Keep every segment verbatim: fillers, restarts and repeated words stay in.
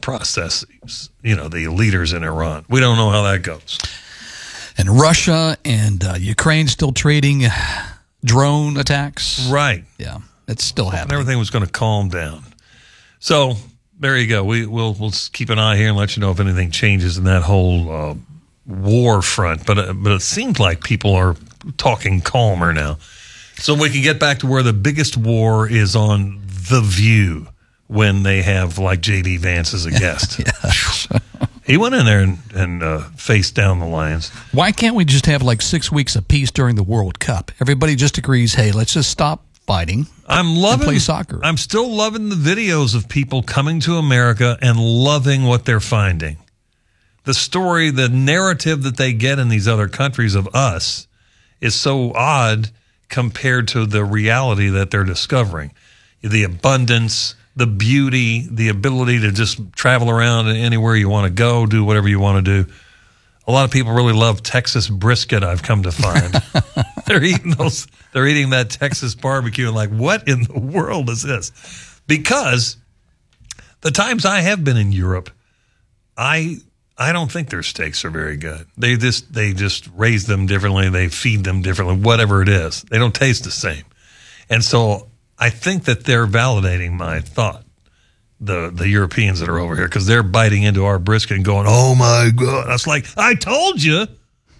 processes, you know, the leaders in Iran. We don't know how that goes. And Russia and uh, Ukraine still trading drone attacks. Right. Yeah, it's still happening. And everything was going to calm down. So there you go. We, we'll we'll keep an eye here and let you know if anything changes in that whole uh, war front. But uh, but it seems like people are talking calmer now. So we can get back to where the biggest war is on The View when they have like J D Vance as a guest. Yes. He went in there and, and uh, faced down the Lions. Why can't we just have like six weeks of peace during the World Cup? Everybody just agrees, hey, let's just stop fighting. I'm loving and play soccer. I'm still loving the videos of people coming to America and loving what they're finding. The story, the narrative that they get in these other countries of us is so odd compared to the reality that they're discovering. The abundance, the beauty, the ability to just travel around anywhere you want to go, do whatever you want to do. A lot of people really love Texas brisket, I've come to find. They're eating those, they're eating that Texas barbecue and like, what in the world is this? Because the times I have been in Europe, I I don't think their steaks are very good. They just they just raise them differently, they feed them differently, whatever it is. They don't taste the same. And so I think that they're validating my thought, the the Europeans that are over here, because they're biting into our brisket and going, oh, my God. That's like, I told you.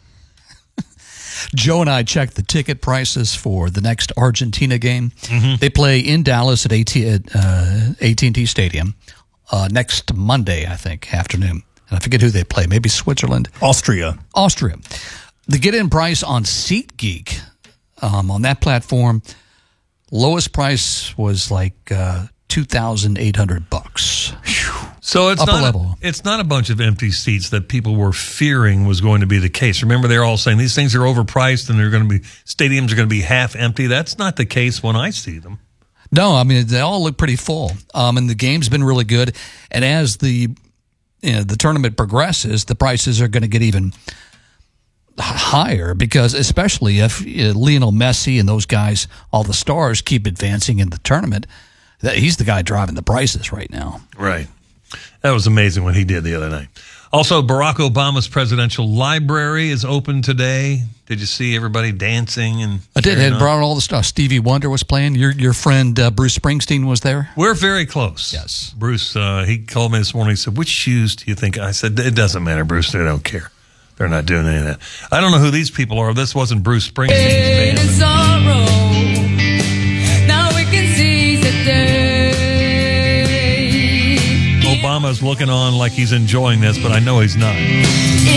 Joe and I checked the ticket prices for the next Argentina game. Mm-hmm. They play in Dallas at A T and T Stadium uh, next Monday, I think, afternoon. And I forget who they play. Maybe Switzerland. Austria. Austria. The get-in price on SeatGeek, um, on that platform, lowest price was like uh, two thousand eight hundred bucks. So it's Upper not level. A, it's not a bunch of empty seats that people were fearing was going to be the case. Remember, they're all saying these things are overpriced and they're going to be stadiums are going to be half empty. That's not the case when I see them. No, I mean they all look pretty full. Um, and the game's been really good. And as the you know, the tournament progresses, the prices are going to get even higher, because especially if uh, Lionel Messi and those guys, all the stars, keep advancing in the tournament, that he's the guy driving the prices right now. Right. That was amazing what he did the other night. Also, Barack Obama's presidential library is open today. Did you see everybody dancing? And I did. Had on? brought all the stuff. Stevie Wonder was playing. Your your friend uh, Bruce Springsteen was there. We're very close. Yes. Bruce, uh, he called me this morning. He said, which shoes do you think? I said, it doesn't matter, Bruce. They don't care. They're not doing any of that. I don't know who these people are. This wasn't Bruce Springsteen's band. Sorrow. Now we can seize the day. Obama's looking on like he's enjoying this, but I know he's not.